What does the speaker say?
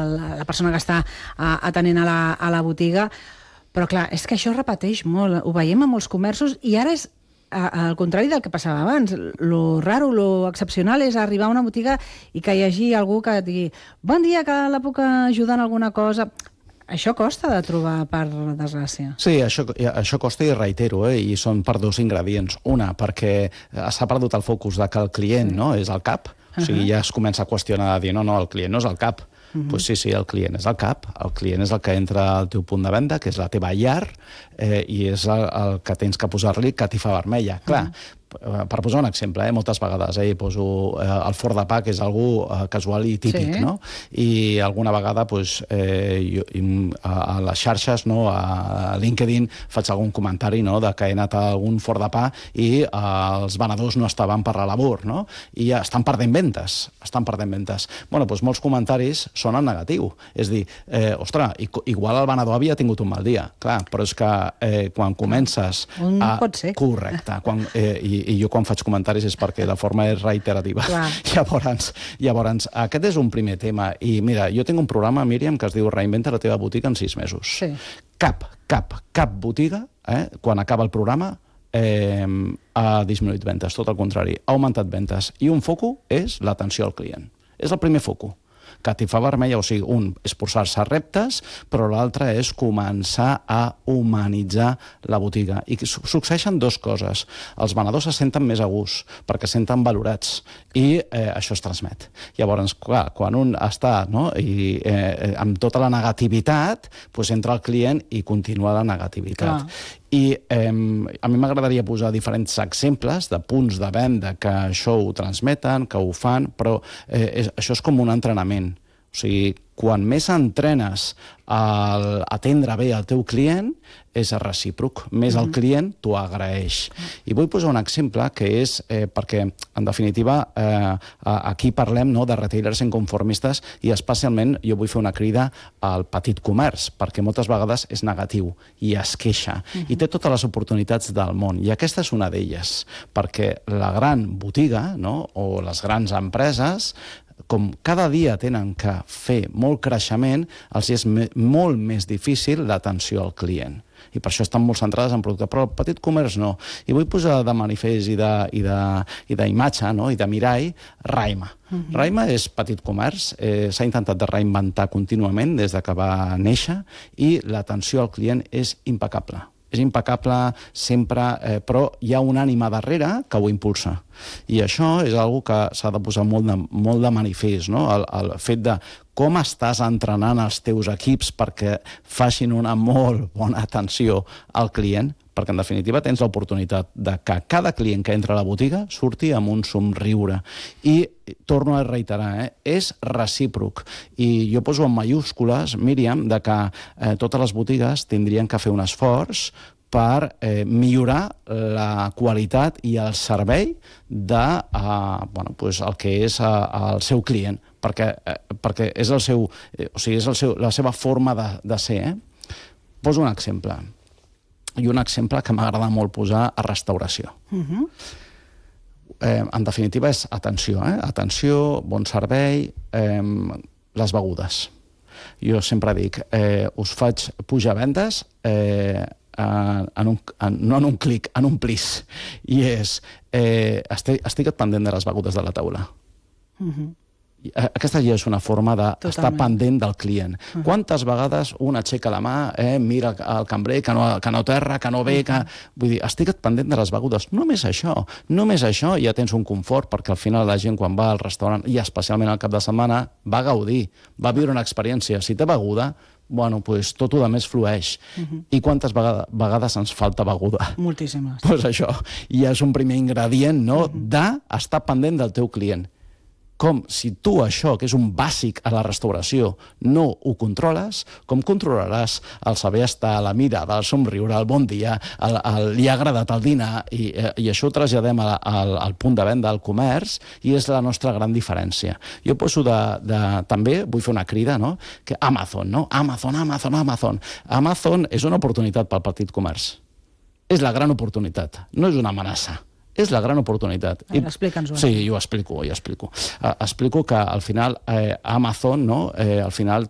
la persona que està atenent a la botiga, però clar, és que això es repeteix molt, ho veiem a molts comerços i ara és al contrari del que passava abans. Lo raro, lo excepcional és arribar a una botiga i que hi hagi algú que et digui bon dia, que la puc ajudar en alguna cosa. Això costa de trobar, per desgràcia. Sí, això costa i reitero, i són per dos ingredients. Una, perquè s'ha perdut el focus de que el client és el cap, o sigui, ja es comença a qüestionar de dir no, el client no és el cap. Doncs sí, el client és el cap, el client és el que entra al teu punt de venda, que és la teva llar, i és el que tens que posar-li catifa vermella. Clar, per posar un exemple, moltes vegades poso el forn de pa, que és algú casual i típic, no? I alguna vegada a les xarxes, a LinkedIn, faig algun comentari de que he anat a algun forn de pa i els venedors no estaven per la labor, no? I estan perdent ventes, Bueno, doncs molts comentaris són en negatiu. És dir, ostres, igual el venedor havia tingut un mal dia, clar, però és que quan comences a... Pot ser. Correcte. I jo quan faig comentaris és perquè la forma és reiterativa. Llavors, aquest és un primer tema. I mira, jo tinc un programa, Míriam, que es diu Reinventa la teva botiga en 6 mesos. Sí. Cap botiga, quan acaba el programa, ha disminuït ventes, tot el contrari, ha augmentat ventes. I un foco és l'atenció al client. És el primer foco. Catifa vermella, o sigui, un és posar-se a reptes, però l'altre és començar a humanitzar la botiga. I succeeixen dues coses. Els venedors se senten més a gust, perquè se senten valorats, i això es transmet. Llavors, clar, quan un està amb tota la negativitat, entra el client i continua la negativitat. I a mi m'agradaria posar diferents exemples de punts de venda que això ho transmeten, que ho fan, però això és com un entrenament. O sigui, quan més entrenes a atendre bé el teu client, és recíproc. Més el client t'ho agraeix. I vull posar un exemple que és perquè, en definitiva, aquí parlem de retailers inconformistes i especialment jo vull fer una crida al petit comerç, perquè moltes vegades és negatiu i es queixa. I té totes les oportunitats del món. I aquesta és una d'elles, perquè la gran botiga o les grans empreses, com cada dia tenen que fer molt creixement, els és molt més difícil l'atenció al client. I per això estan molt centrades en producte, però el petit comerç no. I vull posar de manifest i d'imatge i de mirall Raima. Raima és petit comerç, s'ha intentat de reinventar contínuament des que va néixer i l'atenció al client és impecable. És impecable sempre, però hi ha una ànima darrere que ho impulsa. I això és una cosa que s'ha de posar molt de manifest, el fet de com estàs entrenant els teus equips perquè facin una molt bona atenció al client, perquè en definitiva tens l'oportunitat de que cada client que entra a la botiga surti amb un somriure. I torno a reiterar, és recíproc. I jo poso en mayúscules, Míriam, de que totes les botigues tindrien que fer un esforç per millorar la qualitat i el servei de el que és el seu client, perquè és la seva forma de ser. Poso un exemple. I un exemple que m'agrada molt posar a restauració. En definitiva és atenció, atenció, bon servei, les begudes. Jo sempre dic, us faig pujar vendes no en un clic, en un plis. I és, estic pendent de les begudes de la taula. Aquesta ja és una forma d'estar pendent del client. Quantes vegades un aixeca la mà, mira el cambrer, que no terra, que no ve, vull dir, estic pendent de les begudes. Només això ja tens un confort, perquè al final la gent quan va al restaurant, i especialment al cap de setmana, va gaudir, va viure una experiència. Si té beguda, doncs tot el més flueix. I quantes vegades ens falta beguda? Moltíssimes. Doncs això, ja és un primer ingredient d'estar pendent del teu client. Com si tu això, que és un bàsic a la restauració, no ho controles, com controlaràs el saber estar, la mirada, el somriure, el bon dia, li ha agradat el dinar, i això ho traslladem al punt de venda, al comerç, i és la nostra gran diferència. Jo poso també, vull fer una crida, que Amazon, Amazon és una oportunitat pel petit comerç. És la gran oportunitat, no és una amenaça. És la gran oportunitat. Explica'ns-ho. Sí, jo ho explico. Explico que al final Amazon al final